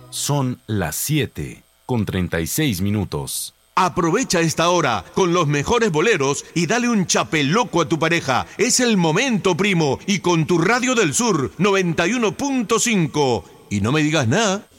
Son las 7:36. Aprovecha esta hora con los mejores boleros y dale un chapeloco a tu pareja. Es el momento, primo. Y con tu Radio del Sur 91.5. Y no me digas nada.